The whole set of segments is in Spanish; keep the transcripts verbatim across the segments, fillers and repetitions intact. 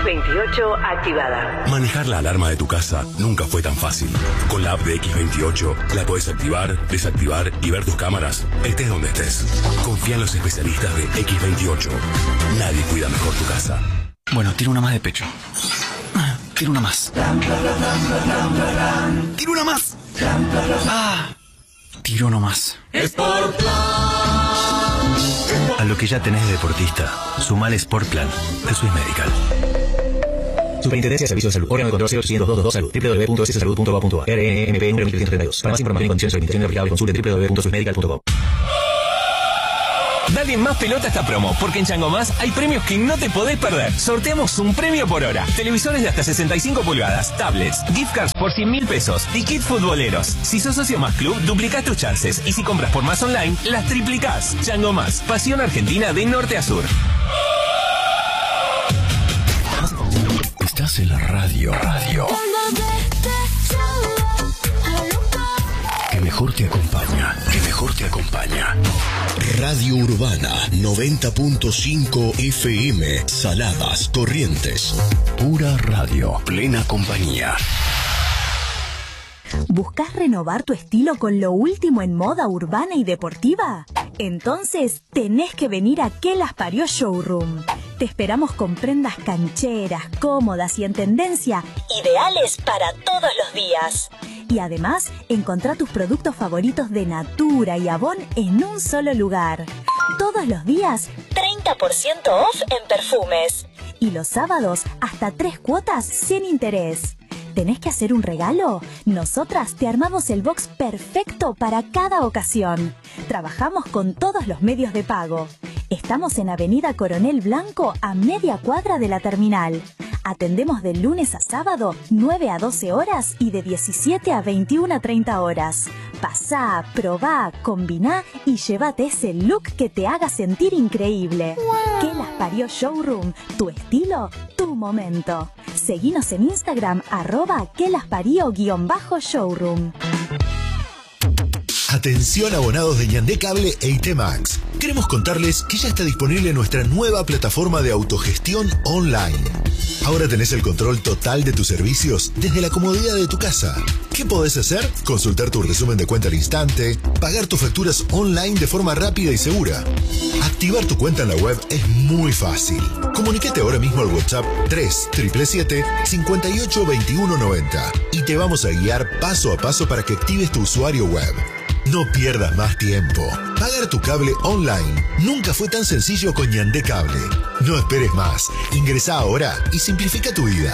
veintiocho activada. Manejar la alarma de tu casa nunca fue tan fácil. Con la app de equis veintiocho la podés activar, desactivar y ver tus cámaras, estés donde estés. Confía en los especialistas de equis veintiocho. Nadie cuida mejor tu casa. Bueno, tiro una más de pecho. Tiro una más. Tiro una más. Ah, tiro uno más. Sportplan. A lo que ya tenés de deportista, sumale Sportplan de Swiss Medical. Superintendencia de Servicios de Salud. Órgano de control cero ochocientos dos dos salud. w w w punto s salud punto gov punto a. R N M P número mil trescientos treinta y dos. Para más información y condiciones sobre limitaciones aplicables, consulte w w w punto swiss medical punto com. Dale más pelota a esta promo, porque en Chango Más hay premios que no te podés perder. Sorteamos un premio por hora. Televisores de hasta sesenta y cinco pulgadas, tablets, gift cards por cien mil pesos y kit futboleros. Si sos socio Más Club, duplicás tus chances. Y si compras por Más Online, las triplicás. Chango Más, pasión argentina de norte a sur. Estás en la radio. Radio. Que mejor te acompaña. Que mejor te acompaña. Radio Urbana noventa punto cinco F M. Saladas, Corrientes. Pura radio. Plena compañía. ¿Buscas renovar tu estilo con lo último en moda urbana y deportiva? Entonces tenés que venir a Que Las Parió Showroom. Te esperamos con prendas cancheras, cómodas y en tendencia, ideales para todos los días. Y además, encontrá tus productos favoritos de Natura y Avon en un solo lugar. Todos los días, treinta por ciento off en perfumes. Y los sábados, hasta tres cuotas sin interés. ¿Tenés que hacer un regalo? Nosotras te armamos el box perfecto para cada ocasión. Trabajamos con todos los medios de pago. Estamos en Avenida Coronel Blanco, a media cuadra de la terminal. Atendemos de lunes a sábado, nueve a doce horas y de diecisiete a veintiuna a treinta horas. Pasá, probá, combiná y llévate ese look que te haga sentir increíble. Wow. Que Las Parió Showroom, tu estilo, tu momento. Seguinos en Instagram, arroba que las parió guión bajo showroom. Atención abonados de Ñandé Cable e I T Max. Queremos contarles que ya está disponible nuestra nueva plataforma de autogestión online. Ahora tenés el control total de tus servicios desde la comodidad de tu casa. ¿Qué podés hacer? Consultar tu resumen de cuenta al instante, pagar tus facturas online de forma rápida y segura. Activar tu cuenta en la web es muy fácil. Comunícate ahora mismo al WhatsApp tres siete siete, cinco ocho dos uno nueve cero y te vamos a guiar paso a paso para que actives tu usuario web. No pierdas más tiempo. Pagar tu cable online nunca fue tan sencillo con Ñandé Cable. No esperes más. Ingresá ahora y simplifica tu vida.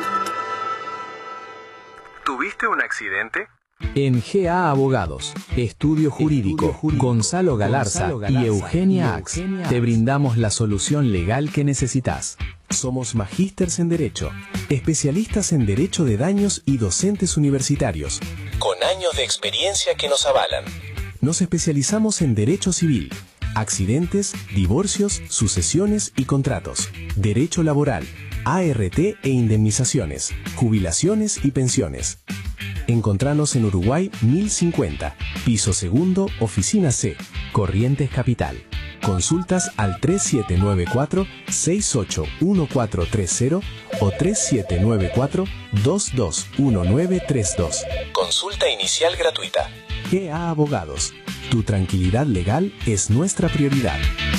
¿Tuviste un accidente? En G A Abogados, Estudio Jurídico, Estudio Jurídico Gonzalo Galarza, Gonzalo Galarza y Eugenia Ax, Eugenia te brindamos la solución legal que necesitas. Somos magísters en Derecho, especialistas en Derecho de Daños y docentes universitarios, con años de experiencia que nos avalan. Nos especializamos en Derecho Civil, accidentes, divorcios, sucesiones y contratos, Derecho Laboral, A R T e indemnizaciones, jubilaciones y pensiones. Encontranos en Uruguay mil cincuenta, piso segundo, oficina C, Corrientes Capital. Consultas al tres siete nueve cuatro, seis ocho uno cuatro tres cero o tres siete nueve cuatro, dos dos uno nueve tres dos. Consulta inicial gratuita. G A Abogados. Tu tranquilidad legal es nuestra prioridad.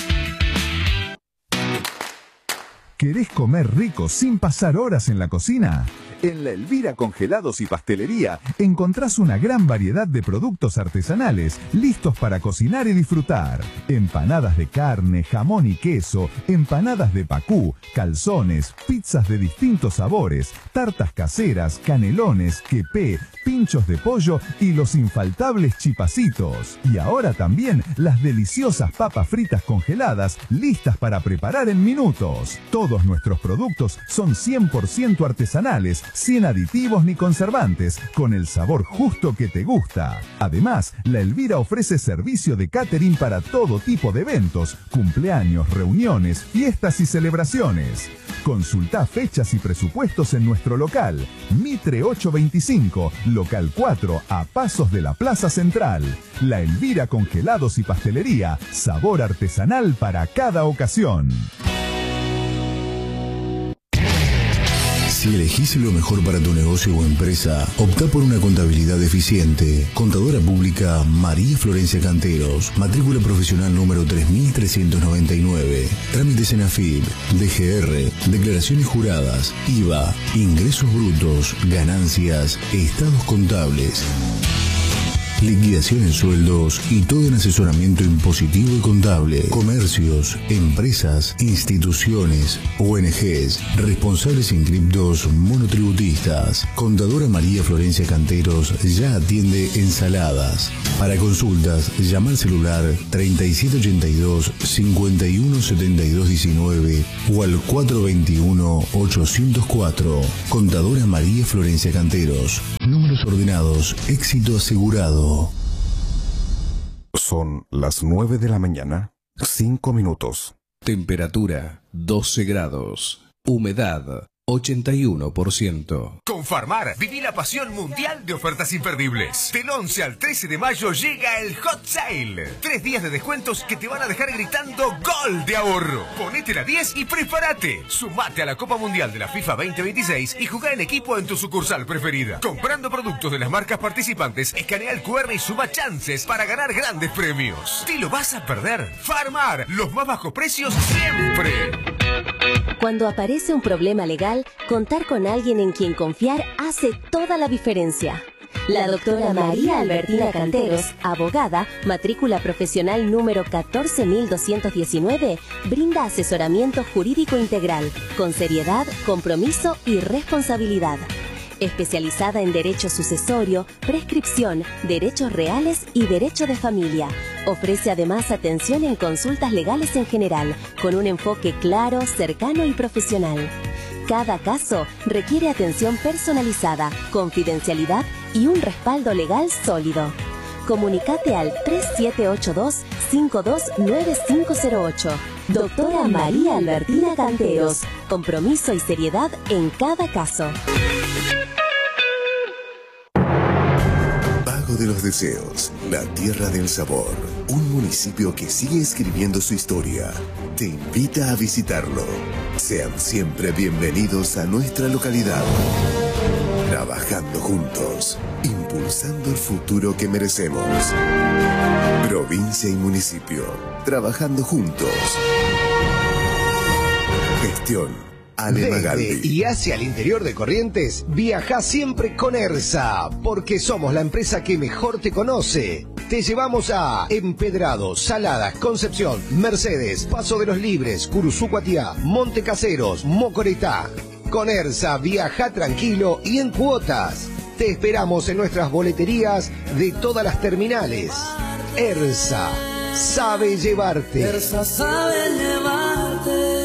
¿Querés comer rico sin pasar horas en la cocina? En La Elvira Congelados y Pastelería encontrás una gran variedad de productos artesanales listos para cocinar y disfrutar. Empanadas de carne, jamón y queso, empanadas de pacú, calzones, pizzas de distintos sabores, tartas caseras, canelones, quepé, pinchos de pollo y los infaltables chipacitos. Y ahora también las deliciosas papas fritas congeladas listas para preparar en minutos. Todos nuestros productos son cien por ciento artesanales, sin aditivos ni conservantes, con el sabor justo que te gusta. Además, La Elvira ofrece servicio de catering para todo tipo de eventos, cumpleaños, reuniones, fiestas y celebraciones. Consulta fechas y presupuestos en nuestro local, Mitre ochocientos veinticinco, local cuatro, a pasos de la Plaza Central. La Elvira Congelados y Pastelería, sabor artesanal para cada ocasión. Si elegís lo mejor para tu negocio o empresa, opta por una contabilidad eficiente. Contadora Pública María Florencia Canteros, matrícula profesional número tres mil trescientos noventa y nueve. Trámites en A F I B, D G R, declaraciones juradas, I V A, ingresos brutos, ganancias, estados contables, liquidación en sueldos y todo en asesoramiento impositivo y contable. Comercios, empresas, instituciones, O N Ges, responsables inscriptos monotributistas. Contadora María Florencia Canteros ya atiende ensaladas. Para consultas, llama al celular treinta y siete ochenta y dos, cincuenta y uno setenta y dos diecinueve o al cuatro veintiuno, ochocientos cuatro. Contadora María Florencia Canteros. Números ordenados, éxito asegurado. Son las nueve de la mañana, cinco minutos. Temperatura doce grados. Humedad ochenta y uno por ciento. Con Farmar, viví la pasión mundial de ofertas imperdibles. Del once al trece de mayo llega el Hot Sale. Tres días de descuentos que te van a dejar gritando ¡Gol de ahorro! Ponete la diez y prepárate. Sumate a la Copa Mundial de la FIFA veinte veintiséis y jugá en equipo en tu sucursal preferida. Comprando productos de las marcas participantes, escanea el cu erre y suma chances para ganar grandes premios. ¿Te lo vas a perder? Farmar, los más bajos precios siempre. Cuando aparece un problema legal, contar con alguien en quien confiar hace toda la diferencia. La doctora María Albertina Canteros, abogada, matrícula profesional número catorce mil doscientos diecinueve, brinda asesoramiento jurídico integral, con seriedad, compromiso y responsabilidad. Especializada en derecho sucesorio, prescripción, derechos reales y derecho de familia. Ofrece además atención en consultas legales en general, con un enfoque claro, cercano y profesional. Cada caso requiere atención personalizada, confidencialidad y un respaldo legal sólido. Comunicate al tres siete ocho dos, cinco dos nueve cinco cero ocho. Doctora María Albertina Canteros. Compromiso y seriedad en cada caso. Pago de los Deseos, la tierra del sabor. Un municipio que sigue escribiendo su historia. Te invita a visitarlo. Sean siempre bienvenidos a nuestra localidad. Trabajando juntos, impulsando el futuro que merecemos. Provincia y municipio, trabajando juntos. Gestión Ale Magaldi. Desde y hacia el interior de Corrientes, viaja siempre con ERSA, porque somos la empresa que mejor te conoce. Te llevamos a Empedrado, Saladas, Concepción, Mercedes, Paso de los Libres, Curuzú-Cuatiá, Monte Caseros, Mocoretá. Con ERSA, viaja tranquilo y en cuotas. Te esperamos en nuestras boleterías de todas las terminales. ERSA sabe llevarte. ERSA sabe llevarte.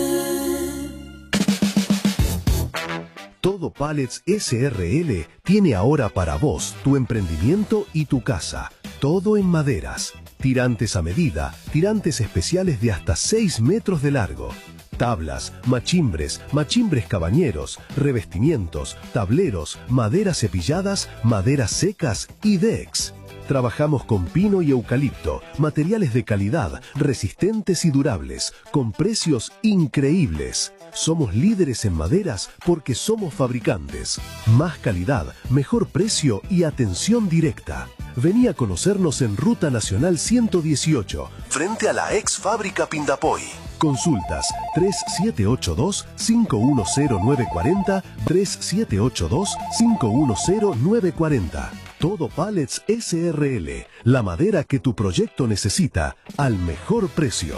Todo Pallets S R L tiene ahora para vos tu emprendimiento y tu casa. Todo en maderas. Tirantes a medida, tirantes especiales de hasta seis metros de largo. Tablas, machimbres, machimbres cabañeros, revestimientos, tableros, maderas cepilladas, maderas secas y decks. Trabajamos con pino y eucalipto, materiales de calidad, resistentes y durables, con precios increíbles. Somos líderes en maderas porque somos fabricantes. Más calidad, mejor precio y atención directa. Vení a conocernos en Ruta Nacional ciento dieciocho, frente a la ex fábrica Pindapoy. Consultas tres siete ocho dos, cinco uno cero nueve cuatro cero, tres siete ocho dos, cinco uno cero nueve cuatro cero. Todo Pallets S R L, la madera que tu proyecto necesita, al mejor precio.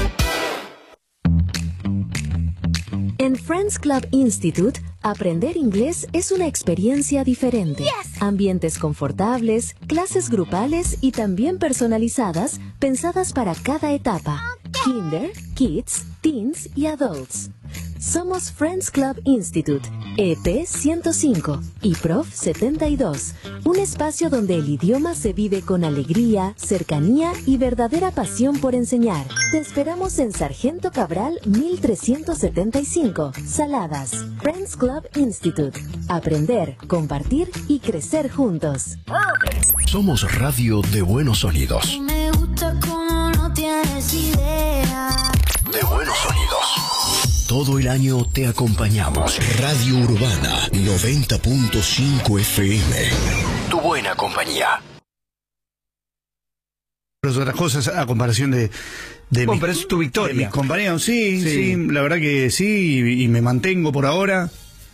En Friends Club Institute, aprender inglés es una experiencia diferente. Yes. Ambientes confortables, clases grupales y también personalizadas, pensadas para cada etapa. Okay. Kinder, Kids, Teens y Adults. Somos Friends Club Institute, E P ciento cinco y Prof setenta y dos, un espacio donde el idioma se vive con alegría, cercanía y verdadera pasión por enseñar. Te esperamos en Sargento Cabral mil trescientos setenta y cinco, Saladas. Friends Club Institute. Aprender, compartir y crecer juntos. Somos radio de buenos sonidos. Me gusta como no tienes idea. De buenos sonidos. Todo el año te acompañamos. Radio Urbana noventa punto cinco F M. Tu buena compañía. Pero otras cosas a comparación de... de bueno, mis, pero es tu victoria. De mis compañeros, sí, sí, sí, la verdad que sí, y, y me mantengo por ahora.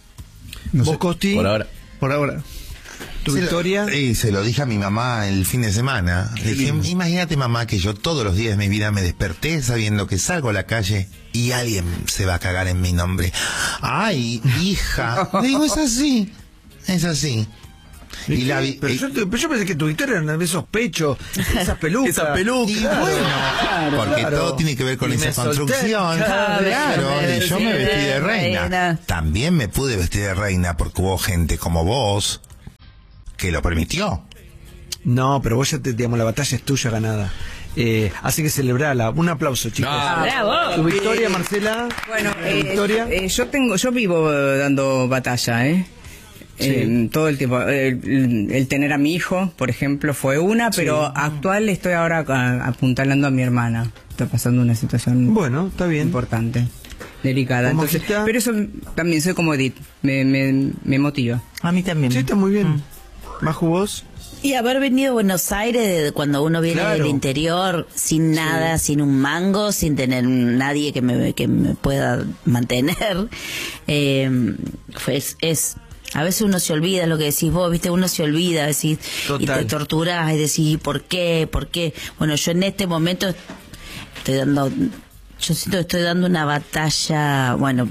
No ¿Vos, sé, Costi? Por ahora. Por ahora. ¿Tu se victoria? Lo, y se lo dije a mi mamá el fin de semana. Le dije, imagínate, mamá, que yo todos los días de mi vida me desperté sabiendo que salgo a la calle y alguien se va a cagar en mi nombre. Ay, hija. Le digo, es así, es así. Y la vi, pero, yo, pero yo pensé que tu victoria eran esos pechos, esas pelucas. Esa peluca. Y claro, bueno, claro, porque claro. todo tiene que ver con y esa construcción. Solté, claro, claro, y yo me vestí de reina. reina. También me pude vestir de reina porque hubo gente como vos que lo permitió. No, pero vos ya te, digamos, la batalla es tuya ganada. Eh, así que celebrala. Un aplauso, chicos. Ah, ¡bravo! ¿Tu victoria, Marcela? Bueno, eh, victoria? Eh, yo tengo, yo vivo dando batalla, ¿eh? Sí. Eh, todo el tiempo. El, el tener a mi hijo, por ejemplo, fue una, pero sí. Actual estoy ahora a, apuntalando a mi hermana. Está pasando una situación bueno, está bien. Importante, delicada. Entonces, pero eso también soy como Edith, me, me, me motiva. A mí también. Sí, está muy bien. Mm. ¿Maju, vos? Y haber venido a Buenos Aires cuando uno viene claro. del interior sin nada, sí. sin un mango, sin tener nadie que me, que me pueda mantener, eh, pues es... A veces uno se olvida lo que decís vos, viste, uno se olvida, decís, y te torturás y decís, ¿por qué? ¿Por qué? Bueno, yo en este momento estoy dando, yo siento que estoy dando una batalla, bueno,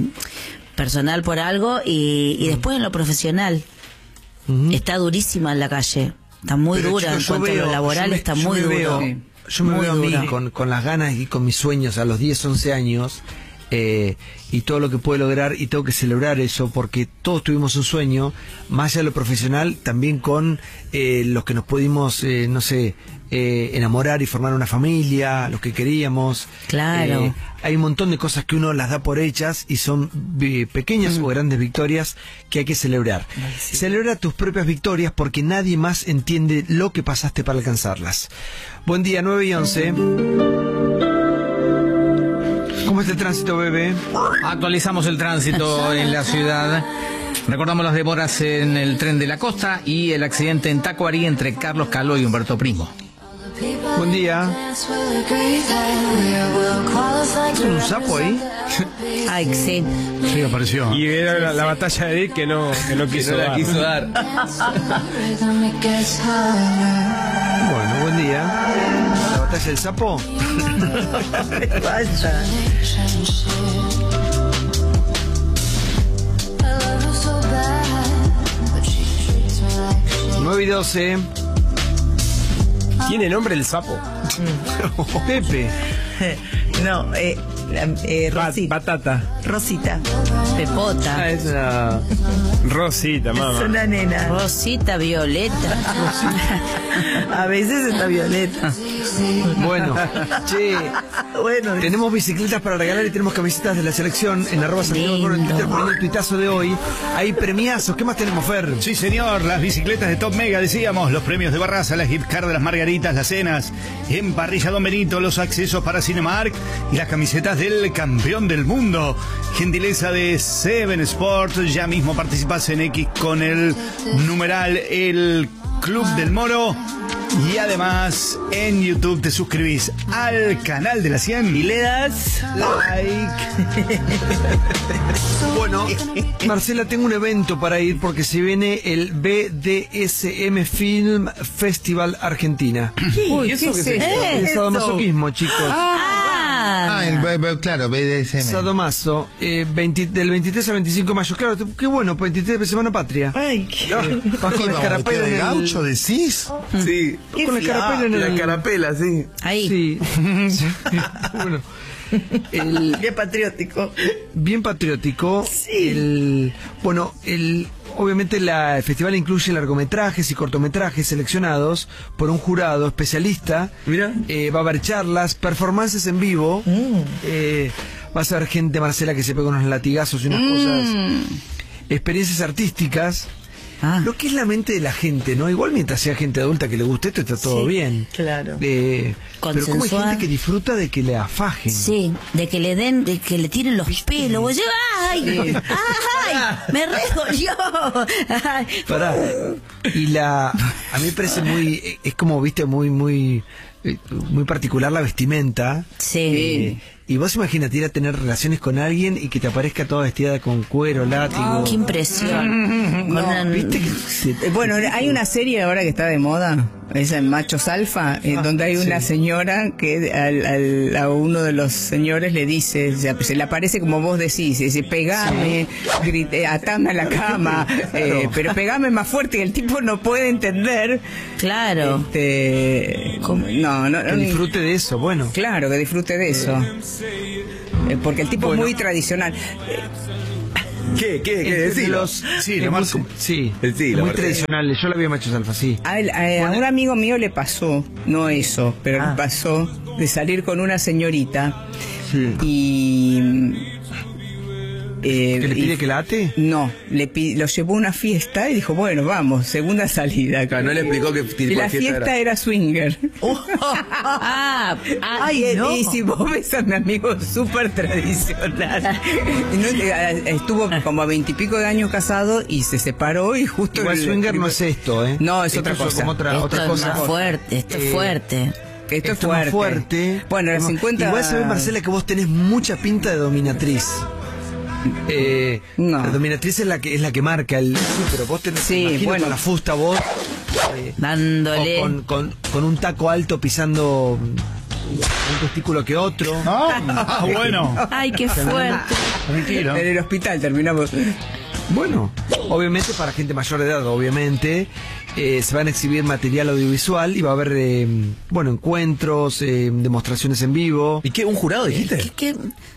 personal por algo y, y después en lo profesional. Uh-huh. Está durísima en la calle, está muy Pero dura, chicos, en cuanto veo, a lo laboral me, está muy duro. Veo, yo me muy veo a mí con, con las ganas y con mis sueños a los diez, once años. Eh, y todo lo que puede lograr, y tengo que celebrar eso porque todos tuvimos un sueño, más allá de lo profesional, también con eh, los que nos pudimos, eh, no sé, eh, enamorar y formar una familia, los que queríamos. Claro. Eh, hay un montón de cosas que uno las da por hechas y son eh, pequeñas mm. o grandes victorias que hay que celebrar. Ay, sí. Celebra tus propias victorias porque nadie más entiende lo que pasaste para alcanzarlas. Buen día, nueve y once. ¿Cómo está el tránsito, bebé? Actualizamos el tránsito en la ciudad. Recordamos las demoras en el tren de la costa y el accidente en Tacuarí entre Carlos Caló y Humberto Primo. Buen día. ¿Es un sapo ahí? Ay, sí. Sí, apareció. Y era la, la batalla de Edith que no, que no quiso, que no la dar. quiso dar. Bueno, buen día. ¿La batalla del sapo? Vaya. nueve y doce. ¿Tiene nombre el sapo? Pepe. No, eh, eh Rosita. Batata. Rosita. Pepota. Ah, es una Rosita, mamá. Es una nena. Rosita Violeta. Rosita. A veces está Violeta. Bueno, che, bueno, tenemos bicicletas para regalar y tenemos camisetas de la selección en arroba Santiago en Twitter poniendo el tuitazo de hoy. Hay premiazos. ¿Qué más tenemos, Fer? Sí, señor, las bicicletas de Top Mega, decíamos, los premios de Barraza, las gift card de las Margaritas, las cenas en Parrilla Don Benito, los accesos para Cinemark y las camisetas del campeón del mundo. Gentileza de Seven Sports. Ya mismo participas en X con el numeral El Club del Moro. Y además en YouTube te suscribís al canal de la cien y le das like. Bueno, Marcela, tengo un evento para ir porque se viene el B D S M Film Festival Argentina. Uy, ¿qué es eso? Es sadomasoquismo, chicos. Ah, Ah, el, claro, B D S M. Sadomaso, eh, veinte, del veintitrés al veinticinco de mayo. Claro, qué bueno, veintitrés de Semana Patria. Ay, qué... Eh, vas con la escarapela en el gaucho, decís? Sí. Con la escarapela en el... La carapela, sí. Ahí. Sí. Sí. Bueno. El... Bien patriótico. Bien patriótico. Sí. El... Bueno, el... Obviamente la, el festival incluye largometrajes y cortometrajes seleccionados por un jurado especialista. Mira. Eh, va a haber charlas, performances en vivo. Mm. Eh, vas a ver gente, Marcela, que se pega unos latigazos y unas mm. cosas. Experiencias artísticas. ah. lo que es la mente de la gente, ¿no? Igual mientras sea gente adulta que le guste esto, está todo sí, bien. Claro. Eh, pero como hay gente que disfruta de que le afajen. Sí, de que le den, de que le tiren los pelos. Vos llegas, ¡ay! Sí. ¡Ay! ¡Me redolió! Ay. Pará. Y la... A mí me parece muy... Es como, viste, muy, muy... muy particular la vestimenta. Sí. Eh, y vos imagínate ir a tener relaciones con alguien y que te aparezca toda vestida con cuero, látigo. Oh, ¡qué impresión! No, no, ¿viste que se, bueno, hay una serie ahora que está de moda, es en Machos Alfa, en ah, donde hay una sí. señora que al, al, a uno de los señores le dice, se, se le aparece como vos decís, dice, pegame, sí. grite, atame a la cama, claro. eh, pero pegame más fuerte, y el tipo no puede entender. Claro. Este, no, no, que disfrute de eso, bueno. Claro, que disfrute de eso. Eh, porque el tipo bueno. es muy tradicional. ¿Qué? ¿Qué? ¿Qué? Decilo. Sí, lo más, sí, sí muy tradicional. Yo lo vi en Machos Alfa, sí. A, él, a, a un amigo mío le pasó, no eso, pero ah. le pasó de salir con una señorita sí. y... Eh, ¿Que le pide y, que late? No, le pide, lo llevó a una fiesta y dijo, bueno, vamos, segunda salida. Claro, no le explicó que y la fiesta era, era swinger. Oh, ah, ay, y, no. y si vos ves a mi amigo súper tradicional. No, estuvo como a veintipico de años casado y se separó y justo... Igual el swinger el, no es esto, ¿eh? No, es esto otra cosa. Como otra, esto otra es cosa. Más fuerte, esto es eh, fuerte. Esto, esto es fuerte. fuerte. Bueno, a cincuenta... Igual se ve, Marcela, que vos tenés mucha pinta de dominatriz. Eh, no. La dominatriz es la que es la que marca el sí, pero vos tenés sí, bueno. con la fusta vos eh, dándole con, con, con un taco alto pisando un testículo que otro. Ah, ah bueno. Ay, qué fuerte. Tranquilo. En el hospital terminamos. Bueno, obviamente para gente mayor de edad, obviamente eh, se van a exhibir material audiovisual y va a haber eh, bueno, encuentros, eh, demostraciones en vivo. ¿Y qué? ¿Un jurado dijiste? ¿Qué? qué?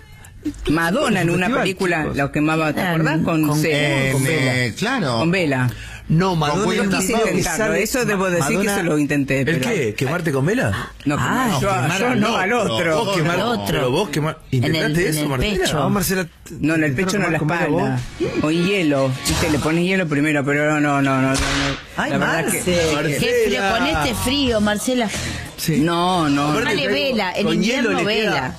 Madonna en una película, lo quemaba, ¿te acordás? Con, con, eh, con Vela. Eh, claro. Con Vela. No, Madonna no quise intentarlo, eso debo decir Madonna, que se lo intenté. ¿El pero... qué? ¿Quemarte con Vela? No, ah, yo, quemar yo no, al otro. Vos quemar, al otro. Pero vos quemar... ¿Intentaste eso, Marcela? No, Marcela. No, en el pecho no, en la espalda. O hielo. Viste, le pones hielo primero, pero no, no, no. no, no. Ay, la verdad que, qué frío, ponete frío, Marcela. Sí. No, no. Dale Vela, en invierno Vela.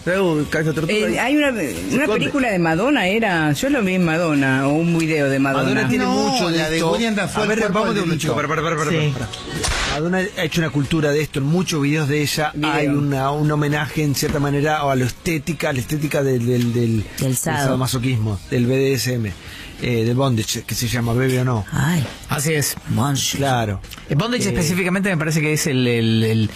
Eh, hay una, una película de Madonna, era, yo lo vi en Madonna, o un video de Madonna. Madonna tiene no, mucho de la de William Dafoe. A ver, vamos de un chico, para, para, para, para, sí. para. Madonna ha hecho una cultura de esto, en muchos videos de ella video. Hay una, un homenaje en cierta manera a la estética, a la estética del, del, del, del sadomasoquismo, del B D S M. Eh, del bondage, que se llama Bebe o no. Ay, así es. Bondage. Claro. El bondage eh, específicamente me parece que es el, el, el,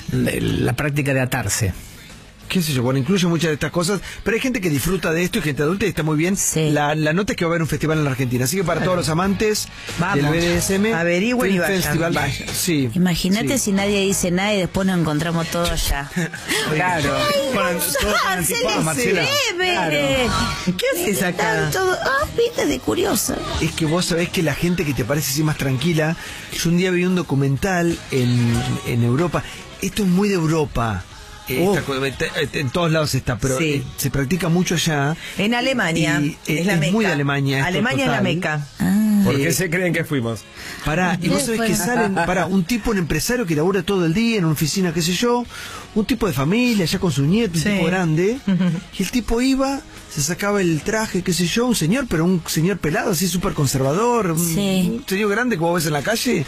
el, la práctica de atarse. Qué sé yo, bueno, incluye muchas de estas cosas, pero hay gente que disfruta de esto y gente adulta y está muy bien. Sí. La, la nota es que va a haber un festival en la Argentina, así que para todos los amantes Vamos. del B D S M, averigüen y vayan. Festival, vaya. Sí. Imagínate sí. si nadie dice nada y después nos encontramos todos allá. Claro. Ay, no, se le debe. Claro. ¿Qué haces acá? Todo, ah, viste, de curiosa. Es que vos sabés que la gente que te parece así más tranquila, yo un día vi un documental en, en Europa, esto es muy de Europa. Oh. Esta, en todos lados está, pero sí. se practica mucho allá. En Alemania. Y, es, la es Meca. muy de Alemania. Alemania es la Meca. Ah. ¿Por qué eh, se creen que fuimos? Pará, y vos sabés que salen, pará, un tipo, un empresario que labura todo el día en una oficina, qué sé yo, un tipo de familia, ya con su nieto, un sí. tipo grande, y el tipo iba, se sacaba el traje, qué sé yo, un señor, pero un señor pelado, así súper conservador, sí. un, un señor grande que vos ves en la calle.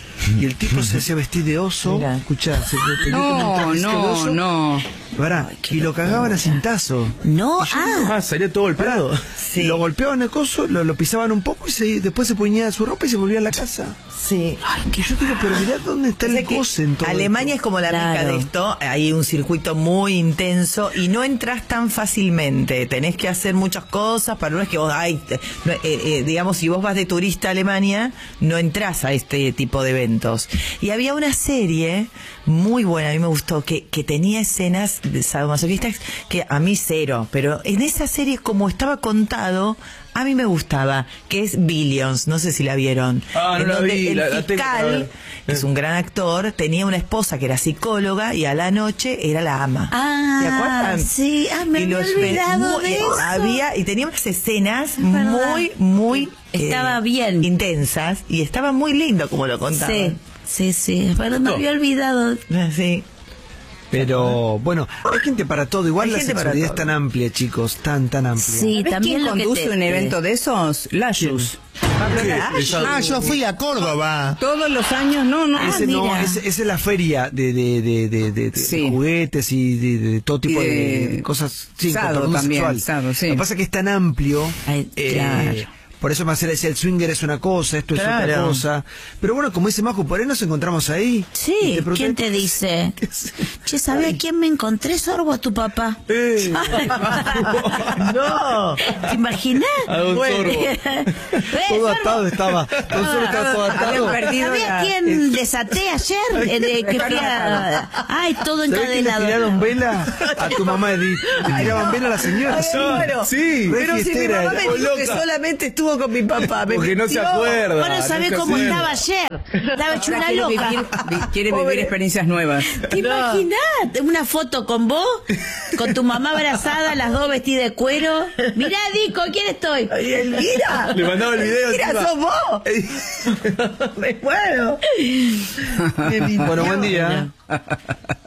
Y el tipo se hacía vestir de oso. Mira. Escuchá, se tenía no, no, oso, no. Pará, y lo cagaban a cintazo. No, yo, ah. ah, salía todo el prado. Sí. Lo golpeaban el coso, lo, lo pisaban un poco y se, después se ponía su ropa y se volvía a la casa. Sí. Ay, que yo digo, pero mirá dónde está el goce en todo Alemania esto. Es como la claro. meca de esto. Hay un circuito muy intenso y no entras tan fácilmente. Tenés que hacer muchas cosas para no es que vos, ay, no, eh, eh, digamos, si vos vas de turista a Alemania, no entras a este tipo de eventos. Y había una serie muy buena, a mí me gustó, que, que tenía escenas de sadomasoquistas que a mí cero, pero en esa serie como estaba contado, a mí me gustaba, que es Billions, no sé si la vieron. Ah, no en la donde vi, el la- la tengo- fiscal, a ver. es un gran actor, tenía una esposa que era psicóloga y a la noche era la ama. Ah, ¿Se acuerdan? sí, ah, me Y había los- olvidado muy- de eso. Había, y tenía unas escenas verdad. muy, muy Estaba eh, bien. intensas y estaba muy lindo como lo contaban. Sí, sí, sí, es verdad, me había olvidado. Sí. Pero bueno, hay gente para todo. Igual Hay la gente para sexualidad es todo. tan amplia, chicos, tan, tan amplia. Sí, ¿Sabés también quién lo que conduce te- un evento de esos? Lashus. Pablo Lashus. Ah, yo fui a Córdoba. Todos los años, no, no. Ese no, mira. ese- esa es la feria de, de, de, de, de- de Sí. juguetes y de, de todo tipo Y de, de cosas. Sí, sado con todo el mundo también, sexual. sado, sí. Lo que pasa es que es tan amplio. Ay, eh, claro. Por eso Marcela decía, el swinger es una cosa, esto es otra Claro. cosa. Pero bueno, como dice Majo, por ahí nos encontramos ahí. Y Sí, pregunté, ¿quién te dice? Che, ¿sabés a quién me encontré? Sorbo a tu papá. Eh. No. ¿Te imaginas? A un Bueno. sorbo. ¿Ves, Todo Sorbo? atado estaba. Todo solo estaba todo atado. Habían perdido ¿Sabés la- a quién desaté ayer? Eh, de que fui a- Ay, todo ¿Sabés que le encadenado. tiraron vela a tu mamá, Edith? Le tiraban vela a la señora. Ay, bueno. sí, re Pero si mi fiestera mamá era. me dijo que solamente estuvo con mi papá. Me Porque no se mintió. acuerda. Vos no no sabés se cómo acuerda. estaba ayer. Estaba hecho Ahora una quiere loca. vivir, vi- quiere vivir Pobre. experiencias nuevas. ¿Te imaginás? Una foto con vos, con tu mamá abrazada, las dos vestidas de cuero. Mirá, Dico, ¿quién estoy? Ay, Elvira. Le mandaba el video Elvira, encima. sos vos. Me muero. Me mintió. Bueno, buen día.